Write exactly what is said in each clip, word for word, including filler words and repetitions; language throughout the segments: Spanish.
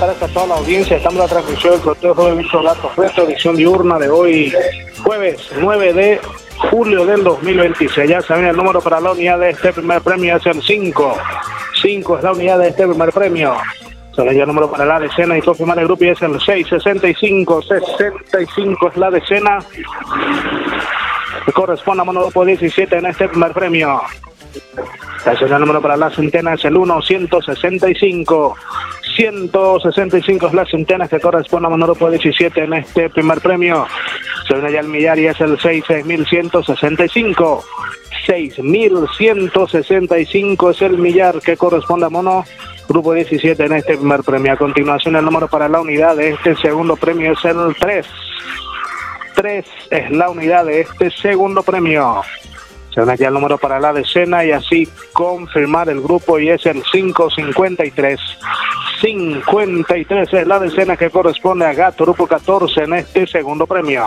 tardes a toda la audiencia. Estamos en la transmisión del sorteo de Bicho Gato Preto, edición diurna de hoy, jueves nueve de julio del dos mil veintiséis. Ya saben, el número para la unidad de este primer premio es el cinco. cinco es la unidad de este primer premio. Se le dio el número para la decena y confirmar el grupo y es el seis. sesenta y cinco. sesenta y cinco es la decena que corresponde a monogrupo diecisiete en este primer premio. El número para la centena es el uno. ciento sesenta y cinco. ciento sesenta y cinco es la centena que corresponde a monogrupo diecisiete en este primer premio. Se viene ya el millar y es el seis. seis mil ciento sesenta y cinco. seis mil ciento sesenta y cinco es el millar que corresponde a mono grupo diecisiete en este primer premio. A continuación, el número para la unidad de este segundo premio es el tres. tres es la unidad de este segundo premio. Se viene ya el número para la decena y así confirmar el grupo y es el cinco. cincuenta y tres. cincuenta y tres es la decena que corresponde a Gato Grupo catorce en este segundo premio.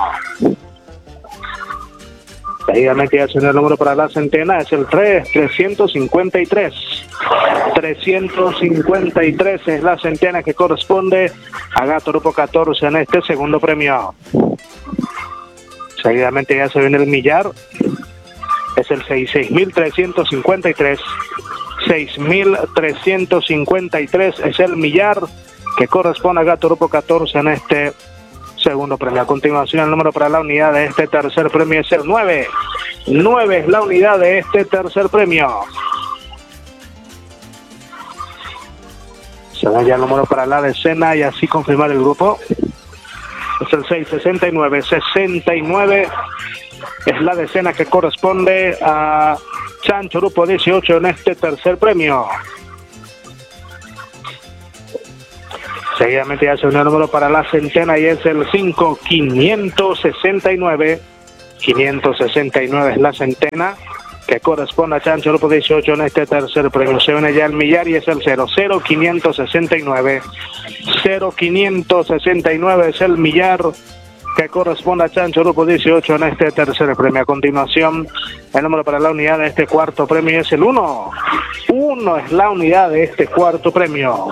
Seguidamente ya se viene el número para la centena, es el tres. trescientos cincuenta y tres. trescientos cincuenta y tres es la centena que corresponde a Gato Grupo catorce en este segundo premio. Seguidamente ya se viene el millar. Es el seis. seis mil trescientos cincuenta y tres. seis mil trescientos cincuenta y tres es el millar que corresponde a Gato Grupo catorce en este segundo premio. A continuación, el número para la unidad de este tercer premio es el nueve. nueve es la unidad de este tercer premio. Se da ya el número para la decena y así confirmar el grupo. Es el seis. sesenta y nueve. sesenta y nueve es la decena que corresponde a Chancho Grupo dieciocho en este tercer premio. Seguidamente ya se unió el número para la centena y es el cinco. quinientos sesenta y nueve. quinientos sesenta y nueve es la centena que corresponde a Chancho Grupo dieciocho en este tercer premio. Se une ya el millar y es el cero. cero quinientos sesenta y nueve. cero quinientos sesenta y nueve es el millar que corresponde a Chancho Grupo dieciocho en este tercer premio. A continuación, el número para la unidad de este cuarto premio es el uno. uno es la unidad de este cuarto premio.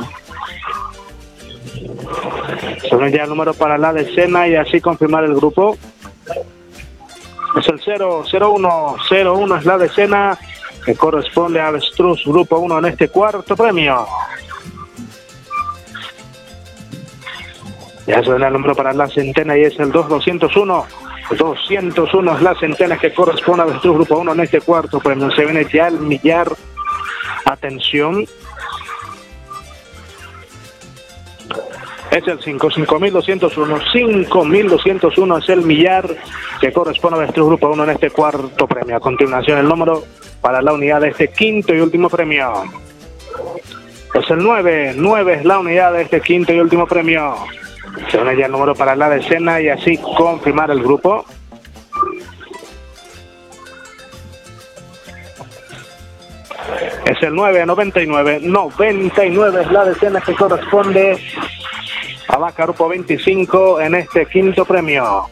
Son ya el número para la decena y así confirmar el grupo. Es el cero. cero uno. cero uno es la decena que corresponde a Avestruz Grupo uno en este cuarto premio. Ya suena el número para la centena y es el dos. doscientos uno. doscientos uno es la centena que corresponde a Avestruz Grupo uno en este cuarto premio. Se viene ya el millar. Atención. Es el cinco. cinco mil doscientos uno. cinco mil doscientos uno es el millar que corresponde a Avestruz Grupo uno en este cuarto premio. A continuación, el número para la unidad de este quinto y último premio. Es el nueve. nueve es la unidad de este quinto y último premio. Se une ya el número para la decena y así confirmar el grupo. Es el nueve. noventa y nueve. noventa y nueve es la decena que corresponde a Vaca Grupo veinticinco en este quinto premio.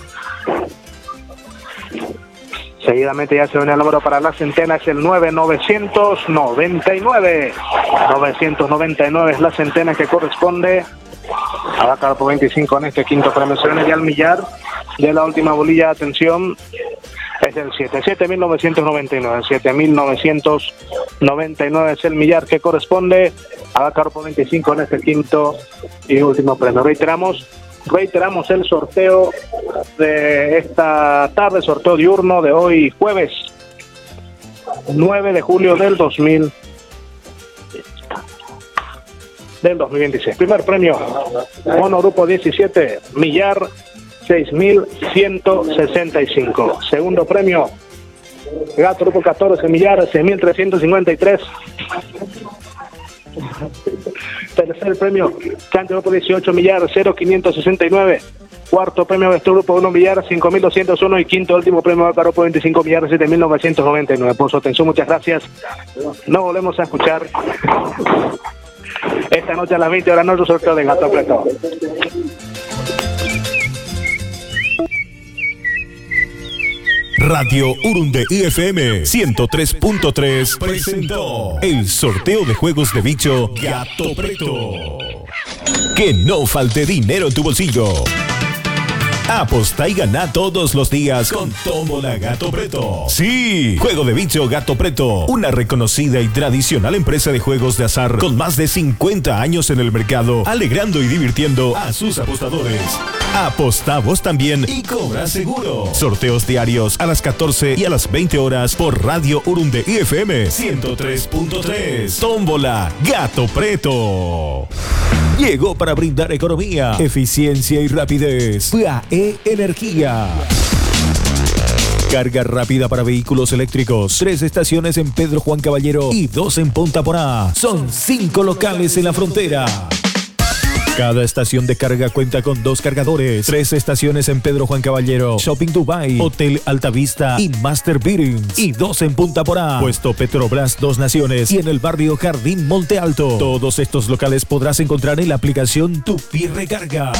Seguidamente ya se une el número para la centena, es el nueve. novecientos noventa y nueve. novecientos noventa y nueve es la centena que corresponde a Vaca Grupo veinticinco en este quinto premio. Se viene ya el millar de la última bolilla. Atención, es el siete. siete mil novecientos noventa y nueve. siete mil novecientos noventa y nueve es el millar que corresponde a Vaca Grupo veinticinco en este quinto y último premio. Reiteramos, reiteramos el sorteo de esta tarde, sorteo diurno de hoy jueves nueve de julio del dos mil del dos mil veintiséis. Primer premio, mono grupo diecisiete, millar seis mil ciento sesenta y cinco. Segundo premio, gato grupo catorce, millar seis mil trescientos cincuenta y tres. Tercer premio, Chancho Grupo dieciocho, millar cero quinientos sesenta y nueve. Cuarto premio, Avestruz Grupo uno, millar cinco mil doscientos uno. Y quinto último premio, Vaca Grupo veinticinco, millar siete mil novecientos noventa y nueve. Por su atención, muchas gracias. Nos volvemos a escuchar esta noche a las veinte horas, nuestro sorteo de Gato Preto. Radio Urunde I F M ciento tres punto tres presentó el sorteo de juegos de bicho Gato Preto. Que no falte dinero en tu bolsillo. Aposta y gana todos los días con Tómbola Gato Preto. Sí, Juego de Bicho Gato Preto, una reconocida y tradicional empresa de juegos de azar con más de cincuenta años en el mercado, alegrando y divirtiendo a sus apostadores. Aposta vos también y cobra seguro. Sorteos diarios a las catorce y a las veinte horas por Radio Urunde I F M ciento tres punto tres. Tómbola Gato Preto. Llegó para brindar economía, eficiencia y rapidez. P A E Energía. Carga rápida para vehículos eléctricos. Tres estaciones en Pedro Juan Caballero y dos en Punta Porá. Son cinco locales en la frontera. Cada estación de carga cuenta con dos cargadores. Tres estaciones en Pedro Juan Caballero, Shopping Dubai, Hotel Altavista y Master Bearings. Y dos en Punta Porá, Puesto Petrobras Dos Naciones y en el barrio Jardín Monte Alto. Todos estos locales podrás encontrar en la aplicación Tupi Recarga.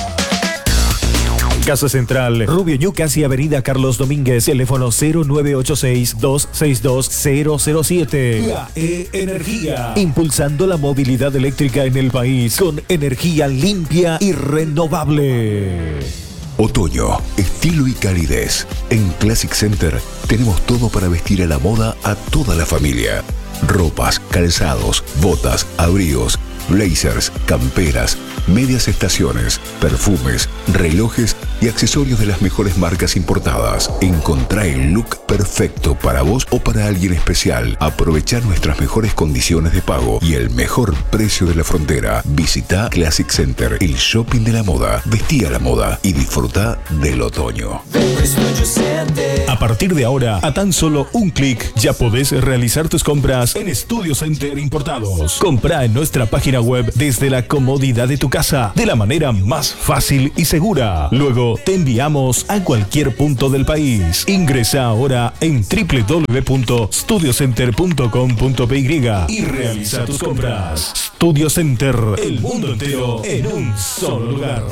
Casa Central, Rubio Ñu, casi Avenida Carlos Domínguez, teléfono cero nueve ocho seis, dos seis dos, cero cero siete. P A E Energía, impulsando la movilidad eléctrica en el país con energía limpia y renovable. Otoño, estilo y calidez. En Classic Center tenemos todo para vestir a la moda a toda la familia. Ropas, calzados, botas, abrigos, blazers, camperas, medias estaciones, perfumes, relojes y accesorios de las mejores marcas importadas. Encontrá el look perfecto para vos o para alguien especial. Aprovechá nuestras mejores condiciones de pago y el mejor precio de la frontera. Visita Classic Center, el shopping de la moda. Vestí a la moda y disfruta del otoño. A partir de ahora, a tan solo un clic, ya podés realizar tus compras en Studio Center Importados. Comprá en nuestra página web desde la comodidad de tu casa, de la manera más fácil y segura. Luego te enviamos a cualquier punto del país. Ingresa ahora en doble u doble u doble u punto studio center punto com punto p y y realiza tus compras. Studio Center, el mundo entero en un solo lugar.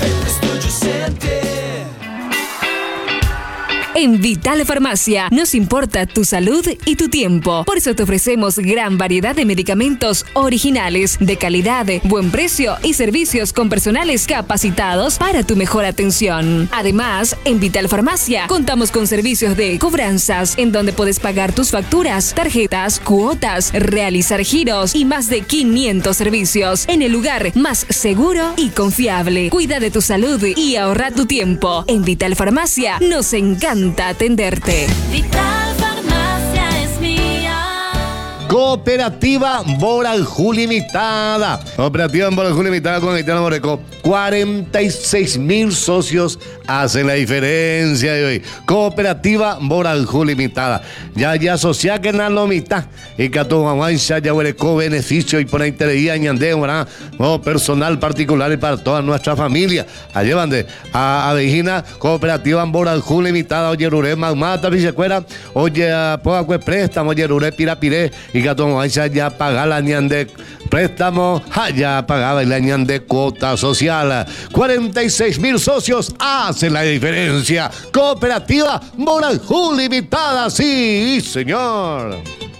En Vital Farmacia nos importa tu salud y tu tiempo. Por eso te ofrecemos gran variedad de medicamentos originales, de calidad, buen precio y servicios con personales capacitados para tu mejor atención. Además, en Vital Farmacia contamos con servicios de cobranzas, en donde puedes pagar tus facturas, tarjetas, cuotas, realizar giros y más de quinientos servicios en el lugar más seguro y confiable. Cuida de tu salud y ahorra tu tiempo. En Vital Farmacia nos encanta atenderte. Vital Farmacia es mía. Cooperativa Boranjú Limitada. Cooperativa Boranjú Limitada con Haitiano Moreco. cuarenta y seis mil socios hacen la diferencia de hoy. Cooperativa Boranjú Limitada. Ya ya asocia que na lomita. Y que a tu mamá ya huereco beneficio y por interés añande, ¿verdad? No, personal particular y para toda nuestra familia. Allí van de a Avejina, Cooperativa Boranjú Limitada. Oye, Ruré, Magmata, Vicecuera. Oye, Poacue Préstamo, oye, Ruré, Pirapiré. Y que a tu mamá ya paga la ñande préstamo. Ya pagaba la ñande cuota social. cuarenta y seis mil socios hacen la diferencia. Cooperativa Boranjú Limitada, sí, señor.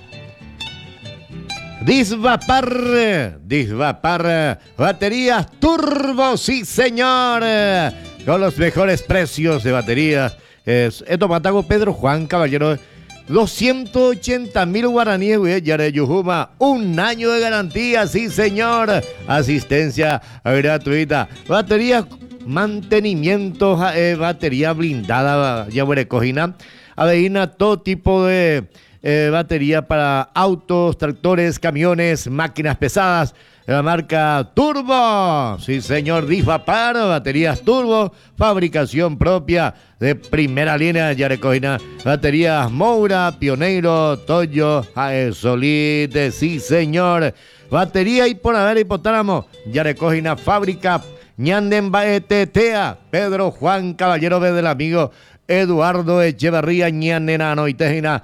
Disvapar, Disvapar, baterías turbo, sí señor, con los mejores precios de baterías. Es, esto matago Pedro Juan Caballero, doscientos ochenta mil guaraníes, güey, Yareyujuma, un año de garantía, sí señor, asistencia gratuita, baterías, mantenimiento, eh, batería blindada, ya cojina, aveina, todo tipo de Eh, batería para autos, tractores, camiones, máquinas pesadas, la marca Turbo, sí señor, Disvapar, baterías Turbo, fabricación propia de primera línea, ya recogina, baterías Moura, Pioneiro, Toyo, Solite, sí señor, batería y por haber hipotálamo, ya recogina, fábrica Ñanden Baetetea, Pedro Juan Caballero del amigo Eduardo Echeverría Ñanenano y Tejina.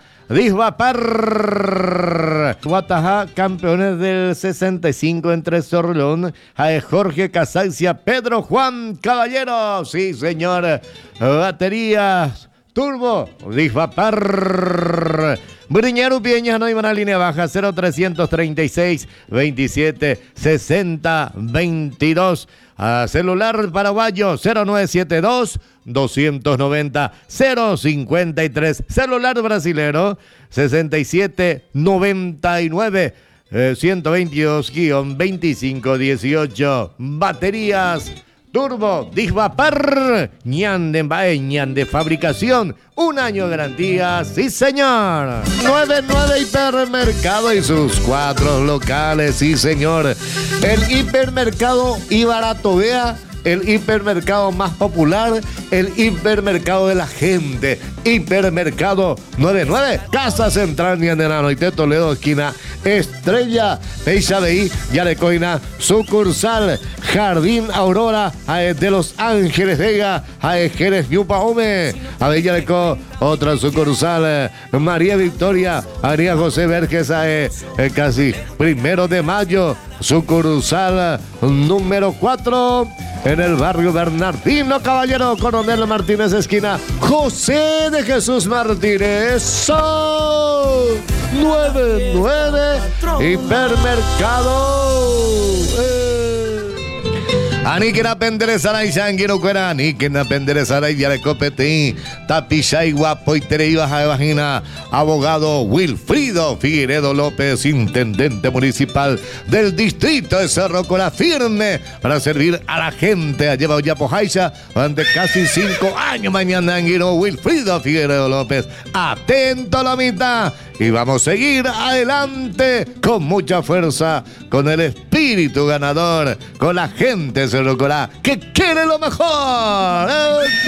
Disvapar. Guatajá, campeones del sesenta y cinco entre Sorlón, Jorge Casancia, Pedro Juan Caballero. Sí, señor. Baterías Turbo Disvapar. Briñero Pieñas no iban a línea baja cero trescientos treinta y seis veintisiete sesenta veintidós. A celular paraguayo cero nueve siete dos doscientos noventa cero cincuenta y tres. Celular brasilero sesenta y siete noventa y nueve eh, ciento veintidós veinticinco dieciocho. Baterías Turbo Disvapar, ñande en de fabricación, un año de garantía, sí señor. noventa y nueve Hipermercado y sus cuatro locales, sí señor. El hipermercado Ibarato Vea, el hipermercado más popular, el hipermercado de la gente. Hipermercado noventa y nueve, Casa Central Ñandenano y Toledo, esquina Estrella, Peixa de I, Yarecoina, sucursal Jardín Aurora de Los Ángeles Vega, Jerez Ñupaome, Avellaneco, otra sucursal María Victoria, María José Verges, eh, casi primero de mayo, sucursal número cuatro, en el barrio Bernardino Caballero, Coronel Martínez, esquina José de Jesús Martínez. Son noventa y nueve Hipermercado. Eh. Aniquena penderezara y sanguino cuera, aniquena penderezara y yarecopetí, tapicha y guapo y tereibas a vagina, abogado Wilfrido Figueredo López, intendente municipal del distrito de Cerro Corá, firme para servir a la gente. Ha llevado ya Pojaiza durante casi cinco años. Mañana anguino Wilfrido Figueredo López, atento a la mitad. Y vamos a seguir adelante con mucha fuerza, con el espíritu ganador, con la gente de Cerro Corá que quiere lo mejor.